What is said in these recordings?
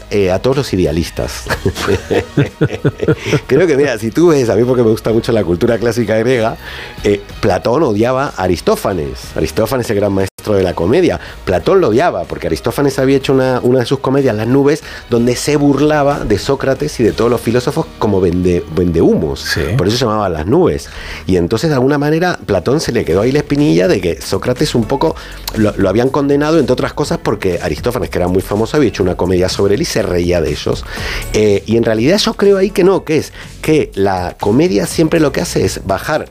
a todos los idealistas. Creo que, mira, si tú ves, a mí porque me gusta mucho la cultura clásica griega, Platón odiaba a Aristófanes. Aristófanes, el gran maestro de la comedia. Platón lo odiaba, porque Aristófanes había hecho una de sus comedias, Las nubes, donde se burlaba de Sócrates y de todos los filósofos como vendehumos. Sí. Por eso se llamaba Las nubes. Y entonces, de alguna manera, Platón se le quedó ahí la espinilla de que Sócrates un poco lo habían condenado, entre otras cosas, porque Aristófanes, que era muy famoso, había hecho una comedia sobre él y se reía de ellos. Y en realidad yo creo ahí que no, que es que la comedia siempre lo que hace es bajar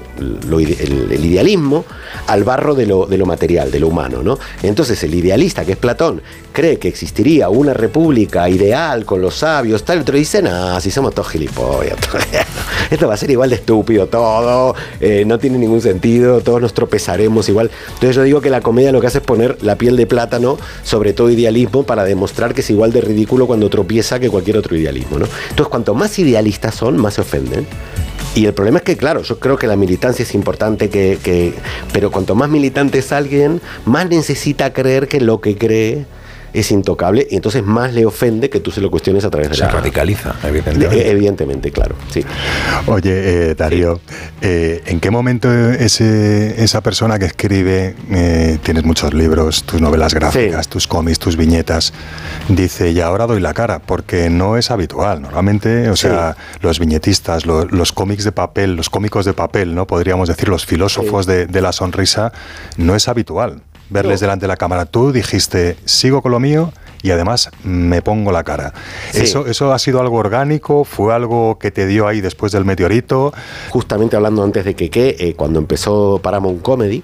el idealismo al barro de lo material, de lo humano, ¿no? Entonces el idealista, que es Platón, cree que existiría una república ideal con los sabios, tal, otro dice, no, si somos todos gilipollas, esto va a ser igual de estúpido todo, no tiene ningún sentido, todos nos tropezaremos igual. Entonces yo digo que la comedia lo que hace es poner la piel de plátano sobre todo idealismo para demostrar que es igual de ridículo cuando tropieza que cualquier otro idealismo, ¿no? Entonces cuanto más idealistas son, más se ofenden. Y el problema es que, claro, yo creo que la militancia es importante, pero cuanto más militante es alguien, más necesita creer que lo que cree es intocable, y entonces más le ofende que tú se lo cuestiones a través de Se radicaliza, evidentemente. Evidentemente, claro, sí. Oye, Darío, sí. ¿En qué momento esa persona que escribe, tienes muchos libros, tus novelas gráficas, sí, tus cómics, tus viñetas, dice, y ahora doy la cara? Porque no es habitual. Normalmente, o sea, los viñetistas, los cómics de papel, los cómicos de papel, ¿no? Podríamos decir, los filósofos de la sonrisa, no es habitual verles delante de la cámara. Tú dijiste, sigo con lo mío y además me pongo la cara. Sí. ¿Eso ha sido algo orgánico? ¿Fue algo que te dio ahí después del meteorito? Justamente hablando antes de que cuando empezó Paramount Comedy,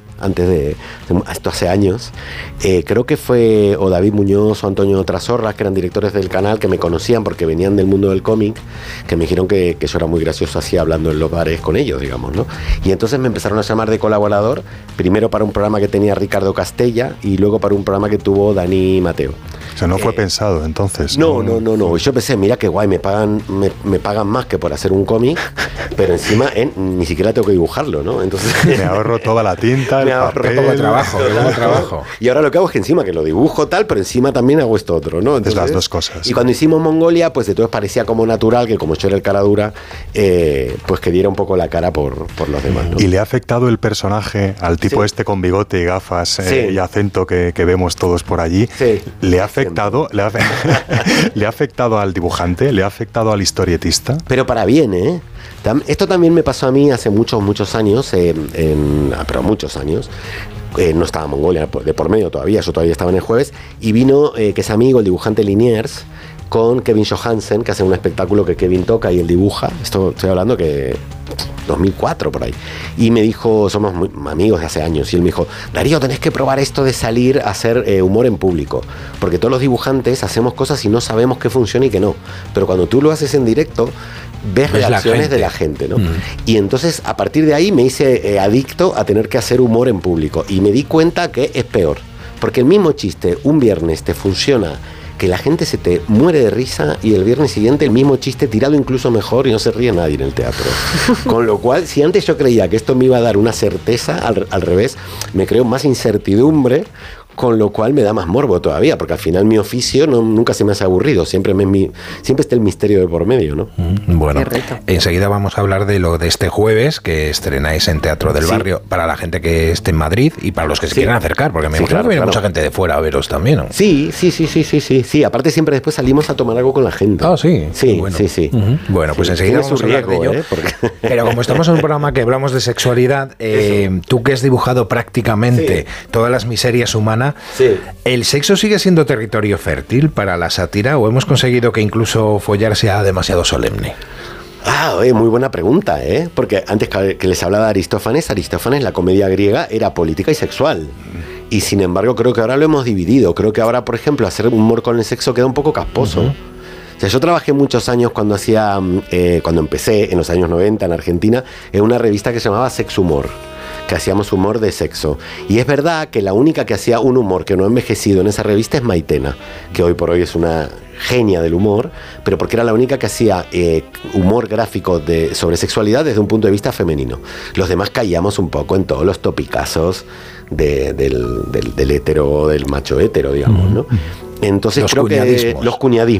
esto hace años, creo que fue o David Muñoz o Antonio Trasorras, que eran directores del canal, que me conocían porque venían del mundo del cómic, que me dijeron que yo era muy gracioso así hablando en los bares con ellos, digamos, ¿no? Y entonces me empezaron a llamar de colaborador, primero para un programa que tenía Ricardo Castella y luego para un programa que tuvo Dani Mateo. O sea, no fue pensado entonces. No. Yo pensé, mira qué guay, me pagan más que por hacer un cómic, pero encima ni siquiera tengo que dibujarlo, ¿no? Entonces me ahorro toda la tinta, me ahorro todo el trabajo. Y ahora lo que hago es que encima que lo dibujo tal, pero encima también hago esto otro, ¿no? Entonces, las dos cosas. Y cuando hicimos Mongolia, pues entonces parecía como natural que como yo era el cara dura, pues que diera un poco la cara por los demás, ¿no? ¿Y le ha afectado el personaje al tipo este con bigote y gafas y acento que vemos todos por allí? Sí. ¿Le ha afectado al dibujante? ¿Le ha afectado al historietista? Pero para bien, ¿eh? Esto también me pasó a mí hace muchos años, pero muchos años. No estaba Mongolia de por medio todavía, yo todavía estaba en el Jueves, y vino, que es amigo, el dibujante Liniers, con Kevin Johansen, que hace un espectáculo que Kevin toca y él dibuja. Esto estoy hablando que 2004 por ahí. Y me dijo, somos muy amigos de hace años, y él me dijo, Darío, tenés que probar esto de salir a hacer humor en público, porque todos los dibujantes hacemos cosas y no sabemos qué funciona y qué no, pero cuando tú lo haces en directo ves reacciones de la gente, ¿no? Y entonces a partir de ahí me hice adicto a tener que hacer humor en público, y me di cuenta que es peor, porque el mismo chiste un viernes te funciona que la gente se te muere de risa, y el viernes siguiente el mismo chiste tirado incluso mejor y no se ríe nadie en el teatro. Con lo cual, si antes yo creía que esto me iba a dar una certeza, al revés, me creo más incertidumbre, con lo cual me da más morbo todavía, porque al final mi oficio nunca se me hace aburrido, siempre está el misterio de por medio, ¿no? Bueno, enseguida vamos a hablar de lo de este jueves, que estrenáis en Teatro del Barrio, para la gente que esté en Madrid y para los que se quieran acercar, porque me imagino que viene mucha gente de fuera a veros también, ¿no? Sí, aparte siempre después salimos a tomar algo con la gente. Ah, sí. Sí. Bueno, pues enseguida vamos a hablar de ello. Pero como estamos en un programa que hablamos de sexualidad, tú que has dibujado prácticamente todas las miserias humanas, ¿el sexo sigue siendo territorio fértil para la sátira o hemos conseguido que incluso follar sea demasiado solemne? Muy buena pregunta, porque antes que les hablaba de Aristófanes, la comedia griega era política y sexual. Y sin embargo creo que ahora lo hemos dividido. Creo que ahora, por ejemplo, hacer humor con el sexo queda un poco casposo. O sea, yo trabajé muchos años cuando empecé en los años 90 en Argentina, en una revista que se llamaba Sex Humor, que hacíamos humor de sexo. Y es verdad que la única que hacía un humor que no ha envejecido en esa revista es Maitena, que hoy por hoy es una genia del humor, pero porque era la única que hacía humor gráfico sobre sexualidad desde un punto de vista femenino. Los demás caíamos un poco en todos los topicazos del hetero, del macho hetero, digamos, ¿no? Entonces creo que los cuñadismos,